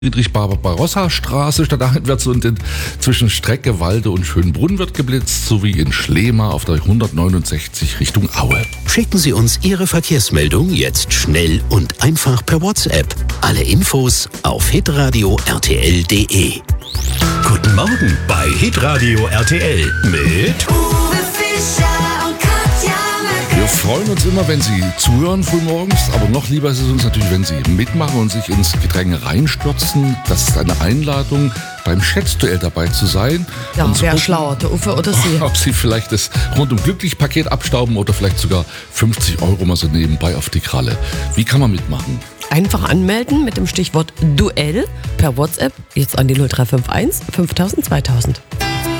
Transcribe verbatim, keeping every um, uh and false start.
Friedrich-Barbarossa-Straße stadteinwärts und in, zwischen Strecke, Walde und Schönbrunn wird geblitzt, sowie in Schlema auf der hundertneunundsechzig Richtung Aue. Schicken Sie uns Ihre Verkehrsmeldung jetzt schnell und einfach per WhatsApp. Alle Infos auf hitradio r t l punkt d e. Guten Morgen bei Hitradio R T L mit Uwe Fischer und Katja Möcke. Wir freuen uns immer, wenn Sie zuhören frühmorgens, aber noch lieber ist es uns natürlich, wenn Sie mitmachen und sich ins Gedränge reinstürzen. Das ist eine Einladung, beim Schätzduell dabei zu sein. Ja, und zu wer gucken, schlauer, der Uwe oder Sie? ob Sie vielleicht das rundum glücklich Paket abstauben oder vielleicht sogar fünfzig Euro mal so nebenbei auf die Kralle. Wie kann man mitmachen? Einfach anmelden mit dem Stichwort Duell per WhatsApp jetzt an die null drei fünf eins fünftausend zweitausend.